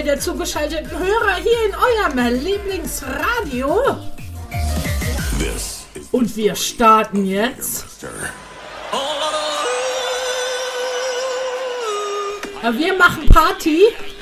der zugeschalteten Hörer hier in eurem Lieblingsradio. Und wir starten jetzt. Wir machen Party.